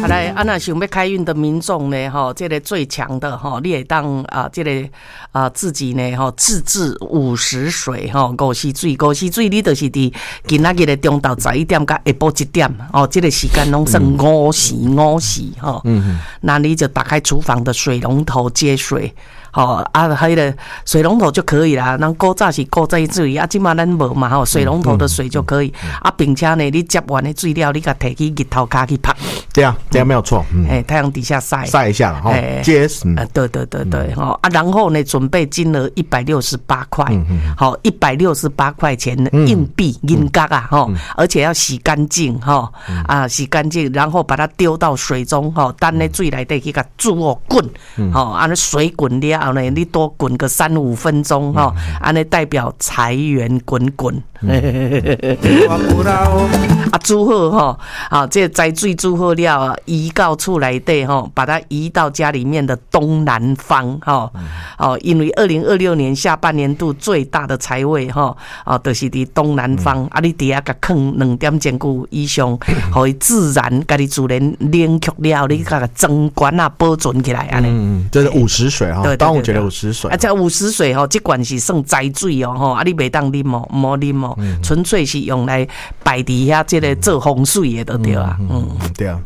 来啊，那想要开运的民众呢，这个最强的你会当这个自己呢自制50水50水，50水你就是伫今仔日的中昼11点到下晡1点这个时间拢算5时那你就打开厨房的水龙头接水。迄个水龙头就可以啦。咱古早是古早水，现在咱无嘛水龙头的水就可以。并且呢，你接完的水了，你甲摕去日头骹去晒。 对啊，这样没有错。 太阳底下晒一下了结实。 对然后呢，准备金额168块，168块钱的硬币银角而且要洗干净洗干净，然后把它丢到水中等咧水内底去甲煮滚安尼水滚了。你多滚个3-5分钟安尼代表财源滚滚。煮好这栽水煮好了，移到厝内底把它移到家里面的东南方因为2026年下半年度最大的财位就是伫东南方你底下甲放2点钟久以上，互伊自然家己自然冷却了，你甲装管保存起来安尼。 这是50水端午节的50水。 这50水这罐是算斋水你袂当啉唔好啉纯粹是用来摆伫遐这个做风水的就对啊。 对啊。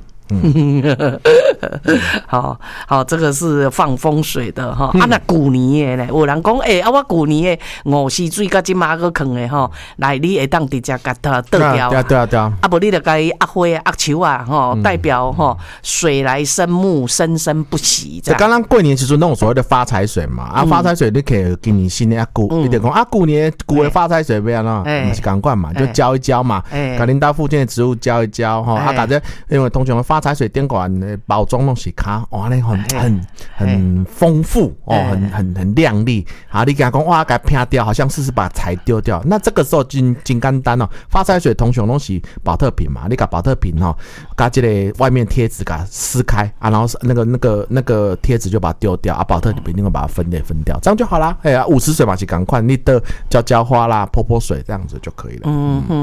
好，这个是放风水的那旧年的呢，有人讲我旧年的50时水甲即马个放的来你会当直接甲它倒掉。 对啊。 无你就甲伊压花压树代表水来生木，生生不息。 就刚刚过年其实那种所谓的发财水嘛，发财水你可以今年新的你就讲旧年旧的发财水不要是赶快嘛，就浇一浇嘛，甲恁家附近的植物浇一浇大家因为通常发财水店馆的包装拢是卡很丰富很亮丽你跟他讲哇给撇掉，好像是把财丢掉。那这个时候真简单发财水通常拢是保特瓶嘛，你把保特瓶把这个外面贴纸给它撕开然后那个贴纸就把它丢掉保特瓶另外把它分掉，这样就好啦。50水嘛是赶快你的浇花啦泼水这样子就可以了。